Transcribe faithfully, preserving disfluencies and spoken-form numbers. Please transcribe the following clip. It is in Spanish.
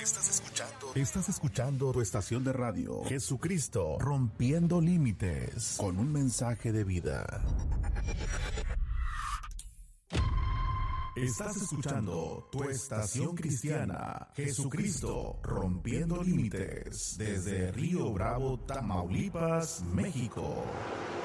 Estás escuchando, estás escuchando tu estación de radio, Jesucristo Rompiendo Límites, con un mensaje de vida. Estás escuchando tu estación cristiana, Jesucristo Rompiendo Límites, desde Río Bravo, Tamaulipas, México.